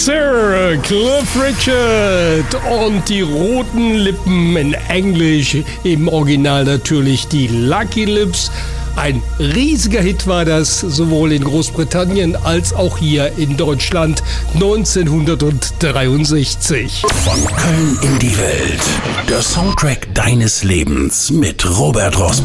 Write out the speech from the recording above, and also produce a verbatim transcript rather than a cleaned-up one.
Sir, Cliff Richard und die roten Lippen in Englisch, im Original natürlich die Lucky Lips. Ein riesiger Hit war das, sowohl in Großbritannien als auch hier in Deutschland neunzehnhundertdreiundsechzig. Von Köln in die Welt. Der Soundtrack deines Lebens mit Robert Ross.